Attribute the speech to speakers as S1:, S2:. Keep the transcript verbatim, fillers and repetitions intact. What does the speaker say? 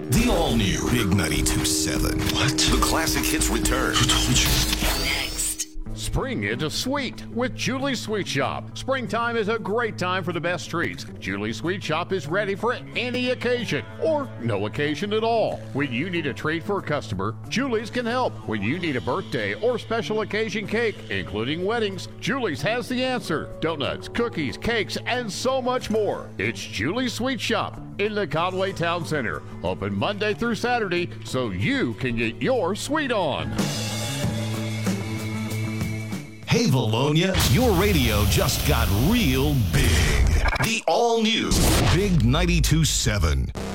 S1: The all-new Big ninety-two seven. What? The classic hits return. Who told you?
S2: Next.
S3: Spring into sweet with Julie's Sweet Shop. Springtime is a great time for the best treats. Julie's Sweet Shop is ready for any occasion or no occasion at all. When you need a treat for a customer, Julie's can help. When you need a birthday or special occasion cake, including weddings, Julie's has the answer. Donuts, cookies, cakes, and so much more. It's Julie's Sweet Shop in the Conway Town Center. Open Monday through Saturday so you can get your sweet on.
S1: Hey, Valonia, your radio just got real big. The all-new Big ninety-two seven.